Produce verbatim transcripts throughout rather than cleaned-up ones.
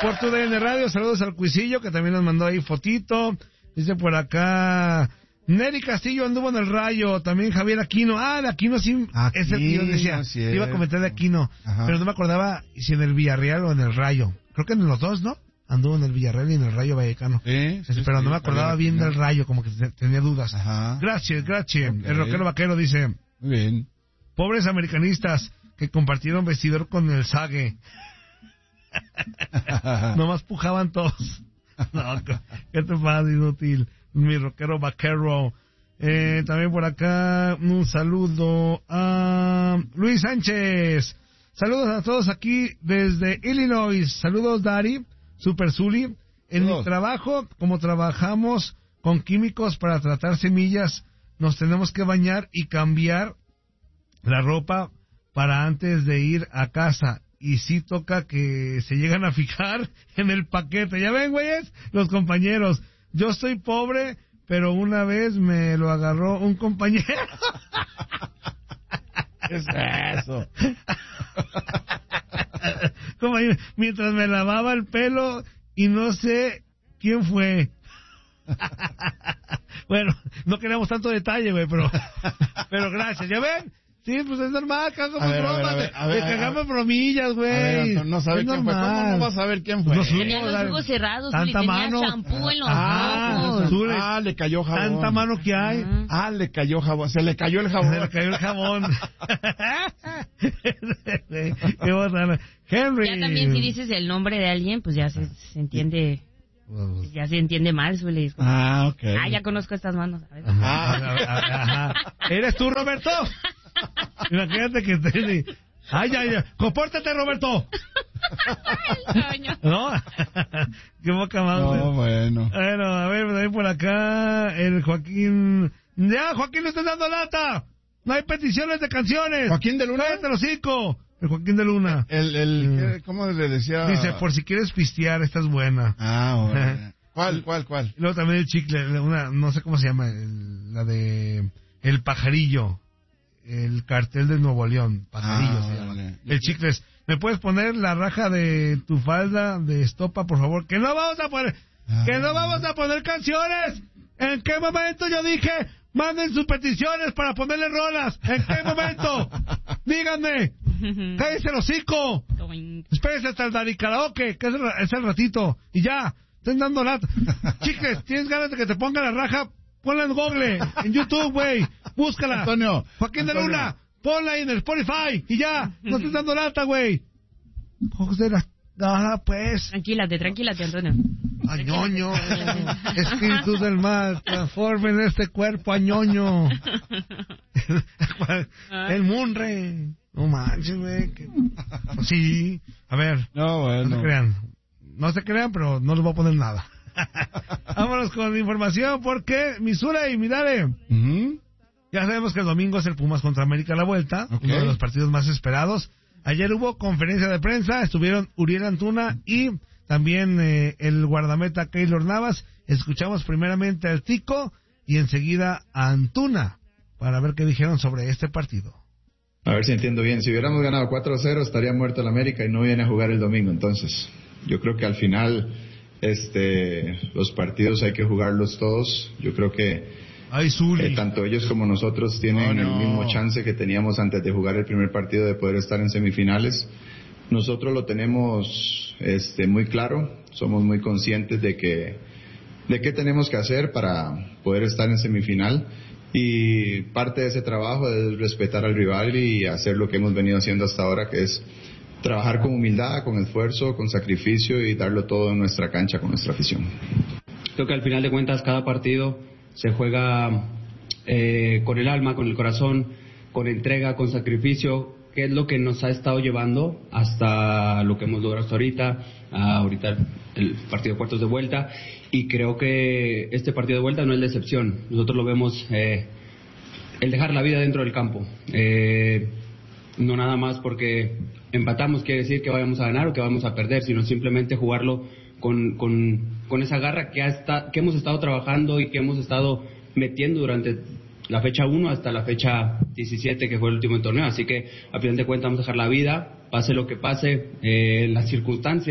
por tu D N Radio. Saludos al Cuisillo, que también nos mandó ahí fotito. Dice por acá, Neri Castillo anduvo en el Rayo. También Javier Aquino. Ah, de Aquino sí, Aquí, es el que yo decía. sí, Iba a comentar de Aquino, ajá, pero no me acordaba si en el Villarreal o en el Rayo. Creo que en los dos, ¿no? Anduvo en el Villarreal y en el Rayo Vallecano. Sí, sí, pero sí, no me acordaba bien del Rayo, como que tenía dudas. Ajá. Gracias, gracias. Okay. El rockero vaquero dice, muy bien. Pobres americanistas que compartieron vestidor con el Sague. Nomás pujaban todos. No, ¿qué te pasa, inútil? Mi rockero vaquero. Eh, también por acá un saludo a Luis Sánchez. Saludos a todos aquí desde Illinois. Saludos, Dari, Super Zuli. En Saludos. Mi trabajo, como trabajamos con químicos para tratar semillas, nos tenemos que bañar y cambiar la ropa para antes de ir a casa. Y sí toca que se llegan a fijar en el paquete. ¿Ya ven, güeyes? Los compañeros. Yo estoy pobre, pero una vez me lo agarró un compañero. ¿Qué es eso? Como ahí, mientras me lavaba el pelo y no sé quién fue. Bueno, no queremos tanto detalle, güey, pero pero gracias. ¿Ya ven? Sí, pues es normal, cagamos bromas, le cagamos bromillas, güey. No, no sabe quién fue. ¿Cómo no vas a saber quién fue? No, tenía los ojos cerrados, le tenía shampoo en los ah, ojos. Ah, le cayó jabón. Tanta mano que hay. Ah, ah, le cayó jabón. Se le cayó el jabón. Se le cayó el jabón. Qué botana. Henry. Ya también si dices el nombre de alguien, pues ya se, se entiende... Ya se entiende mal, suele. Ah, ok. Ah, ya conozco estas manos. A ver. Ajá, ajá, ajá. ¿Eres tú, Roberto? Imagínate que te... ¡Ay, ay, ay! ¡Compórtate, Roberto! ¿No? ¡Qué boca más! No, wey. Bueno. Bueno, a ver, ahí por acá, el Joaquín... ¡Ya, Joaquín, no estás dando lata! ¡No hay peticiones de canciones! ¿Joaquín de Luna? ¡Cállate los cinco! El Joaquín de Luna. El, el, mm. ¿Cómo le decía? Dice, por si quieres pistear, esta es buena. Ah, bueno. ¿Cuál, cuál, cuál? Y luego también el chicle, una, no sé cómo se llama, el, la de... El Pajarillo. El cartel de Nuevo León. Pajarillo ah, se llama. Vale. El chicles. ¿Me puedes poner la raja de tu falda de estopa, por favor? Que no vamos a poner... Ah, que no vamos a poner canciones. ¿En qué momento yo dije... Manden sus peticiones para ponerle rolas? ¿En qué momento? Díganme. ¡Cállese el hocico! Espérense hasta el Dari Karaoke, que es el, es el ratito. Y ya, estén dando lata. Chicles, ¿tienes ganas de que te ponga la raja? Ponla en Google, en YouTube, güey. Búscala. Antonio. Joaquín Antonio. de Luna, ponla ahí en el Spotify. Y ya, no estés dando lata, güey. Ojos de la... Nada, pues. Tranquilate, tranquilate, Antonio. Añoño. Espíritus del mal, transformen este cuerpo a ñoño. El Munre. No manches, güey. Que... Sí. A ver. No, bueno. No se crean. No se crean, pero no les voy a poner nada. Vámonos con información porque Misura y Midare. Uh-huh. Ya sabemos que el domingo es el Pumas contra América a la vuelta. Okay. Uno de los partidos más esperados. Ayer hubo conferencia de prensa, estuvieron Uriel Antuna y también eh, el guardameta Keylor Navas. Escuchamos primeramente al Tico y enseguida a Antuna para ver qué dijeron sobre este partido. A ver si entiendo bien. Si hubiéramos ganado cuatro a cero estaría muerto el América y no viene a jugar el domingo. Entonces, yo creo que al final este, los partidos hay que jugarlos todos. Yo creo que Ay, eh, tanto ellos como nosotros tienen oh, no. el mismo chance que teníamos antes de jugar el primer partido de poder estar en semifinales. Nosotros lo tenemos este, muy claro, somos muy conscientes de que de qué tenemos que hacer para poder estar en semifinal y parte de ese trabajo es respetar al rival y hacer lo que hemos venido haciendo hasta ahora, que es trabajar con humildad, con esfuerzo, con sacrificio y darlo todo en nuestra cancha con nuestra afición. Creo que al final de cuentas cada partido se juega eh, con el alma, con el corazón, con entrega, con sacrificio, que es lo que nos ha estado llevando hasta lo que hemos logrado hasta ahorita, a ahorita el partido de cuartos de vuelta, y creo que este partido de vuelta no es la excepción. Nosotros lo vemos eh, el dejar la vida dentro del campo, eh, no nada más porque empatamos quiere decir que vayamos a ganar o que vamos a perder, sino simplemente jugarlo con, con, con esa garra que, ha esta, que hemos estado trabajando y que hemos estado metiendo durante la fecha uno hasta la fecha diecisiete, que fue el último torneo. Así que, a final de cuentas, vamos a dejar la vida, pase lo que pase, eh, las circunstancias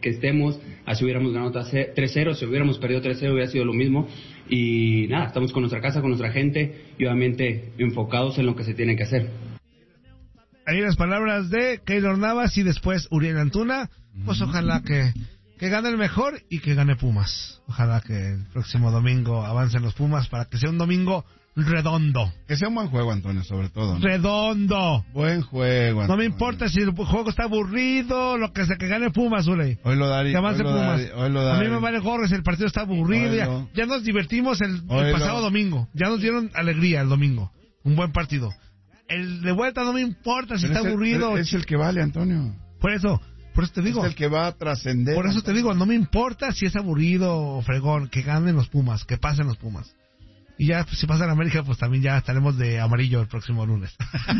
que estemos, así hubiéramos ganado tres cero, si hubiéramos perdido tres cero hubiera sido lo mismo. Y nada, estamos con nuestra casa, con nuestra gente y obviamente enfocados en lo que se tiene que hacer. Ahí las palabras de Keylor Navas y después Uriel Antuna. Pues ojalá que, que gane el mejor y que gane Pumas. Ojalá que el próximo domingo avancen los Pumas para que sea un domingo redondo. Que sea un buen juego, Antonio, sobre todo, ¿no? Redondo. Buen juego, Antonio. No me importa si el juego está aburrido, lo que sea, que gane Pumas, Uley. Hoy lo daré. Que avance Pumas. Hoy lo daré. A mí me vale gorro si el partido está aburrido. Ya, ya nos divertimos el, el pasado domingo. Ya nos dieron alegría el domingo. Un buen partido. El de vuelta no me importa si Pero está es aburrido. El, es el que vale, Antonio. Por eso, por eso te digo. Es el que va a trascender. Por eso te digo, no me importa si es aburrido o fregón, que ganen los Pumas, que pasen los Pumas. Y ya, pues, si pasa en América, pues también ya estaremos de amarillo el próximo lunes.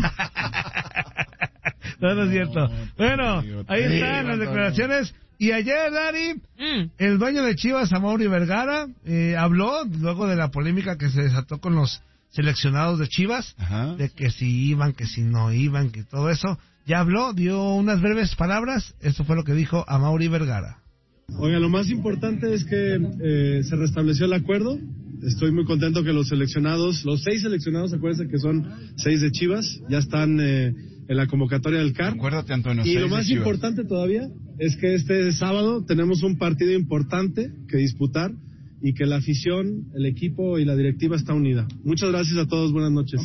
No, no es cierto. Bueno, ahí están las declaraciones. Y ayer, Dari, mm. el dueño de Chivas, Amaury Vergara, eh, habló luego de la polémica que se desató con los seleccionados de Chivas, ajá, de que si iban, que si no iban, que todo eso. Ya habló, dio unas breves palabras. Esto fue lo que dijo Amaury Vergara. Oiga, lo más importante es que eh, se restableció el acuerdo. Estoy muy contento que los seleccionados, los seis seleccionados, acuérdense que son seis de Chivas, ya están eh, en la convocatoria del C A R. Acuérdate, Antonio. Y lo más importante todavía es que este sábado tenemos un partido importante que disputar y que la afición, el equipo y la directiva está unida. Muchas gracias a todos, buenas noches.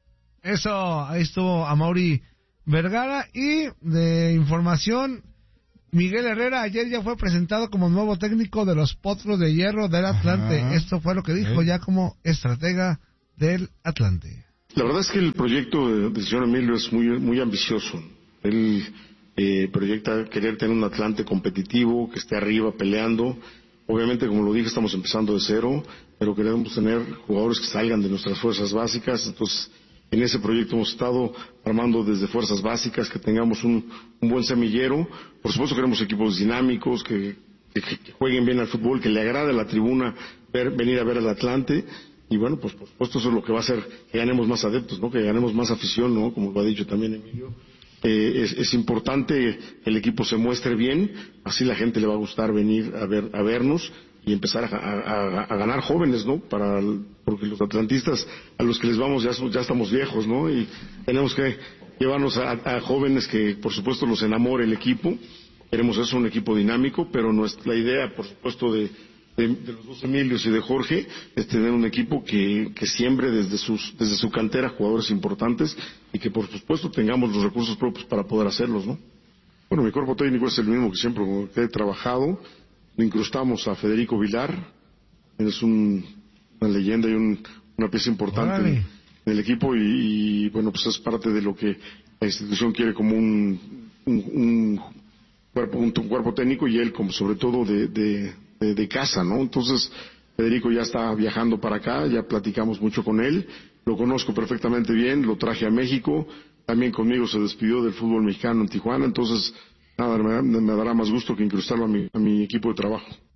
Eso, ahí estuvo Amaury Vergara. Y de información, Miguel Herrera ayer ya fue presentado como nuevo técnico de los Potros de Hierro del Atlante. Ajá. Esto fue lo que dijo, ¿eh?, ya como estratega del Atlante. La verdad es que el proyecto del de señor Emilio es muy, muy ambicioso. Él eh, proyecta querer tener un Atlante competitivo, que esté arriba peleando. Obviamente, como lo dije, estamos empezando de cero, pero queremos tener jugadores que salgan de nuestras fuerzas básicas. Entonces, en ese proyecto hemos estado armando desde fuerzas básicas, que tengamos un, un buen semillero. Por supuesto queremos equipos dinámicos, que, que, que jueguen bien al fútbol, que le agrade a la tribuna ver, venir a ver al Atlante. Y bueno, pues por supuesto eso es lo que va a hacer que ganemos más adeptos, ¿no? Que ganemos más afición, ¿no? Como lo ha dicho también Emilio. Eh, es, es importante que el equipo se muestre bien, así la gente le va a gustar venir a ver a vernos y empezar a, a, a ganar jóvenes, ¿no? Para porque los atlantistas a los que les vamos ya ya estamos viejos, ¿no? Y tenemos que llevarnos a, a jóvenes que por supuesto los enamore el equipo. Queremos eso, un equipo dinámico, pero nuestra, la idea, por supuesto, de, de, de los dos Emilios y de Jorge es tener un equipo que, que siembre desde sus desde su cantera jugadores importantes y que por supuesto tengamos los recursos propios para poder hacerlos, ¿no? Bueno, mi cuerpo técnico es el mismo que siempre que he trabajado. Incrustamos a Federico Vilar, es un, una leyenda y un, una pieza importante en, en el equipo y, y bueno, pues es parte de lo que la institución quiere como un, un, un cuerpo un, un cuerpo técnico y él como sobre todo de, de, de, de casa, ¿no? Entonces Federico ya está viajando para acá, ya platicamos mucho con él, lo conozco perfectamente bien, lo traje a México, también conmigo se despidió del fútbol mexicano en Tijuana, entonces nada, me, me dará más gusto que incrustarlo a mi, a mi equipo de trabajo.